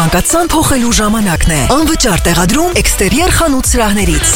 ցանկացան փոխելու ժամանակն է։ Անվճար տեղադրում էքստերիեր խանութ սրահներից։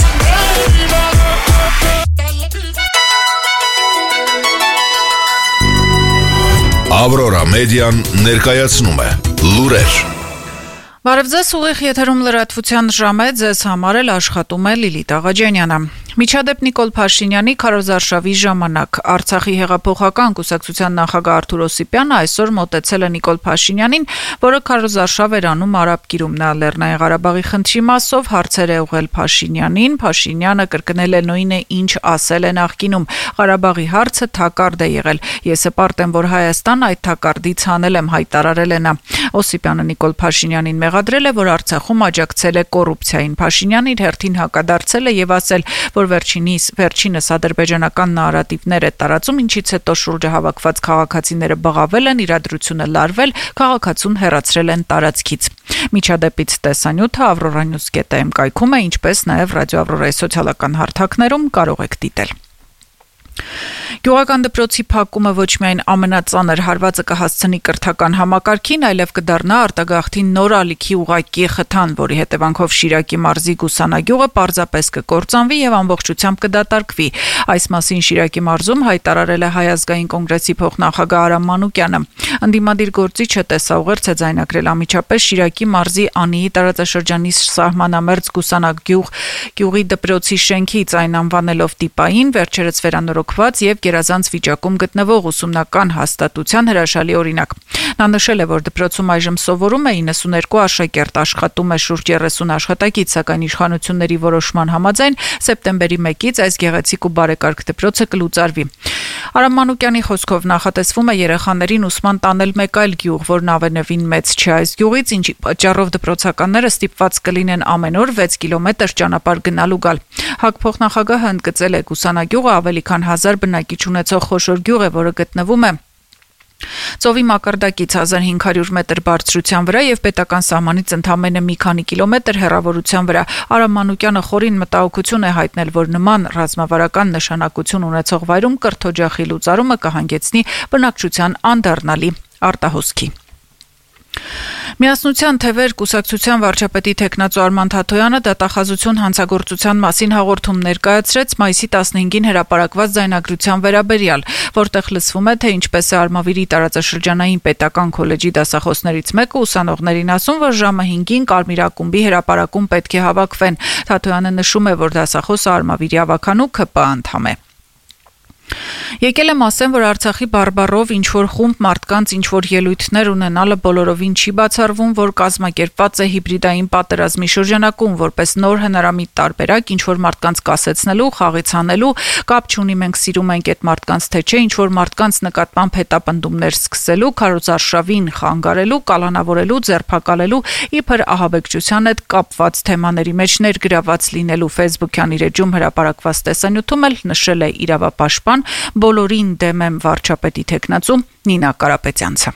Ավրորա մեդիան ներկայացնում է լուրեր։ Բարև ձեզ, ուղիղ եթերում լրատվության ժամ է, ձեզ համար էլ աշխատում է Լիլիթ Աղաջանյանը։ Միջադեպ Նիկոլ Փաշինյանի քարոզարշավի ժամանակ Արցախի հեղափոխական կուսակցության նախագահ Արթուր Օսիպյանը այսօր մոտեցել է Նիկոլ Փաշինյանին, որը քարոզարշավ էր անում Արաբկիրում։ Նա Լեռնային Ղարաբաղի խնդրի մասով հարցեր է ուղղել Փաշինյանին, Փաշինյանը կրկնել է նույնը, ինչ ասել է նախկինում։ Ղարաբաղի հարցը թակարդ է եղել։ Ես հպարտ եմ, որ Հայաստան այդ թակարդից հանել եմ, հայտարարել է նա։ Օսիպյանը Նիկոլ Փաշինյանին մեղադրել է, որ Արցախում աջակցել է կոռուպցիային։ Փաշինյանն իր հերթին հակադարձել է եւ ասել, որ վերջինս ադրբեջանական նարատիվներ է տարածում, ինչից հետո շուրջը հավաքված քաղաքացիները բղավել են, իրադրությունը լարվել, քաղաքացուն հեռացրել են տարածքից։ Միջադեպից տեսանյութը avroranews.am կայքում է, ինչպես նաև ռադիո Ավրորայի սոցիալական հարթակներում կարող եք դիտել։ Գյուղական դպրոցի փակումը ոչ միայն ամենածանր հարվածը կհասցնի կրթական համակարգին, այլև կդառնա արտագաղթի նոր ալիքի ուղղակի խթան, որի հետևանքով Շիրակի մարզի Գուսանագյուղը պարզապես կկործանվի եւ ամբողջությամբ կդատարկվի։ Այս մասին Շիրակի մարզում հայտարարել է Հայ ազգային կոնգրեսի փոխնախագահ Արամ Մանուկյանը։ Ընդդիմադիր գործիչը տեսաուղերձ է ձայնագրել անմիջապես Շիրակի մարզի Անիի տարածաշրջանի սահմանամերձ գյուղի դպրոցի շենքից, այն անվանելով տիպային, վերջերս վերանորոգված եւ գերազանց վիճակում գտնվող ուսումնական հաստատության հրաշալի օրինակ։ Նա նշել է, որ դպրոցում այժմ սովորում է 92 աշակերտ, աշխատում է շուրջ 30 աշխատակից, սակայն իշխանությունների որոշման համաձայն սեպտեմբերի 1-ից այս գեղեցիկ ու բարեկարգ դպրոցը կլուծարվի։ Արամ Մանուկյանի խոսքով նախատեսվում է երեխաներին ուսման տանել մեկ այլ գյուղ, որն ավենևին մեծ չէ այս գյուղից, ինչի պատճառով դպրոցականները ստիպված կլինեն ամեն օր 6 կիլոմետր ճանապարհ գնալ ու գալ։ ՀԱԿ փոխնախագահը ընդգծել է Գուսանագյուղը ավելի քան 1000 բնակիչ ունեցող խոշոր գյուղ է, որը գտնվում է ծովի մակարդակից 1500 մետր բարձրության վրա եւ պետական սահմանից ընդամենը մի քանի կիլոմետր հեռավորության վրա։ Արամ Մանուկյանը խորին մտահոգություն է հայտնել, որ նման ռազմավարական նշանակություն ունեցող վայրում կրթօջախի լուծարումը կհանգեցնի բնակչության անդառնալի արտահոսքի։ Միասնության թևեր կուսակցության վարչապետի թեկնածու Արման Թաթոյանը դատախազություն հանցագործության մասին հաղորդում ներկայացրեց մայիսի 15-ին հրապարակված ձայնագրության վերաբերյալ, որտեղ լսվում է, թե ինչպես է Արմավիրի տարածաշրջանային պետական քոլեջի դասախոսներից մեկը ուսանողներին ասում, որ ժամը 5-ին Կարմիր ակումբի հրապարակում պետք է հավաքվեն։ Թաթոյանը նշում է, որ դասախոսը Արմավիրի ավականու ՔՊ անդամ է։ Եկել եմ ասեմ, որ Արցախի բարբառով ինչ-որ խումբ մարդկանց ինչ-որ ելույթներ ունենալը բոլորովին չի բացառվում, որ կազմակերպված է հիբրիդային պատերազմի շրջանակում, որպես նոր հնարամիտ տարբերակ ինչ-որ մարդկանց կասեցնելու, խաղացնելու, կապ չունի մենք սիրում ենք այդ մարդկանց թե չէ, ինչ-որ մարդկանց նկատմամբ հետապնդումներ սկսելու, քարոզարշավին խանգարելու, կալանավորելու, ձերբակալելու, իբր ահաբեկչության հետ կապված թեմաների մեջ ներգրաված լինելու Facebook-յան իր էջում հրապարակված տեսանյութում էլ նշել է իրավապաշտպան բոլորին դեմ եմ վարչապետի թեկնածու Նինա Կարապետյանցը։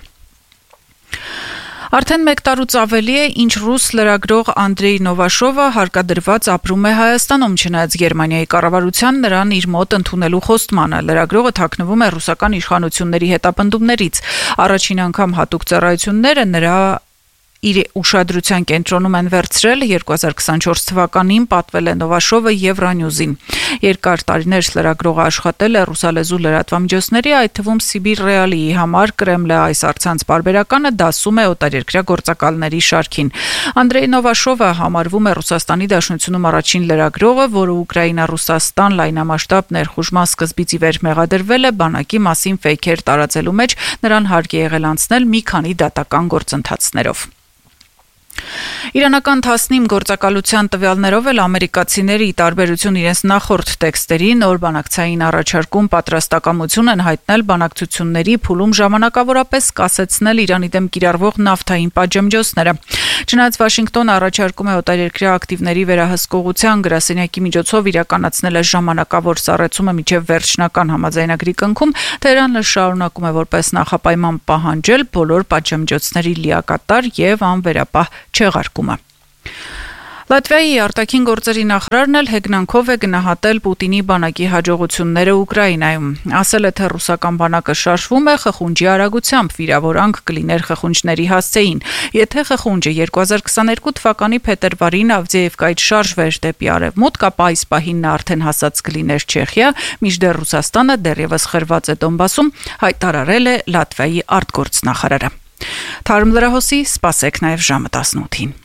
Արդեն 1 տարուց ավելի է, ինչ ռուս լրագրող Անդրեյ Նովաշովը հարկադրված ապրում է Հայաստանում, չնայած Գերմանիայի կառավարության նրան իր մոտ ընդունելու խոստմանը։ Լրագրողը թաքնվում է ռուսական իշխանությունների հետապնդումներից։ Առաջին անգամ հատուկ ծառայությունները նրա իր ուշադրության կենտրոնում են վերցրել 2024 թվականին պատվել է Նովաշովը Եվրանյուզին։ Երկար տարիներ լրագրողը աշխատել է ռուսալեզու լրատվամիջոցների, այդ թվում Սիբիր Ռեալիի համար Կրեմլը այս առցանց պարբերականը դասում է օտարերկրյա գործակալների շարքին։ Անդրեյ Նովաշովը համարվում է Ռուսաստանի Դաշնությունում առաջին լրագրողը, որը Ուկրաինա-Ռուսաստան լայնամասշտաբ ներխուժման սկզբից ի վեր մեղադրվել է բանակի մասին ֆեյքեր տարածելու մեջ, նրան հարկ է եղել անցնել մի քանի դատական գործընթացներով։ Իրանական Թասնիմ գործակալության տվյալներով էլ ամերիկացիները ի տարբերություն իրենց նախորդ տեքստերի նոր բանակցային առաջարկում պատրաստակամություն են հայտնել բանակցությունների փուլում ժամանակավորապես կասեցնել Իրանի դեմ կիրառվող նավթային պատժամիջոցները։ Չնայած Վաշինգտոնը առաջարկում է օտարերկրյա ակտիվների վերահսկողության գրասենյակի միջոցով իրականացնել է ժամանակավոր սառեցումը մինչև վերջնական համաձայնագրի կնքում, Թեհրանը շարունակում է որպես նախապայման պահանջել բոլոր պատժամիջոցների լիակատար եւ անվերապահ չեղարկումը։ Լատվիայի արտաքին գործերի նախարարն էլ հեգնանքով է գնահատել Պուտինի բանակի հաջողությունները Ուկրաինայում։ Ասել է, թե ռուսական բանակը շարժվում է խխունջի արագությամբ, վիրավորանք կլիներ խխունջների հասցեին։ Եթե խխունջը 2022 թվականի փետրվարին Ավդիևկայից շարժվեր դեպի արևմուտք, ապա այս պահին նա արդեն հասած կլիներ Չեխիա, մինչդեռ Ռուսաստանը դեռևս խրված է Դոնբասում, հայտարարել է Լատվիայի արտգործնախարարը։ Թարմ լրահոսի սպասեք նաև ժամը 18-ին։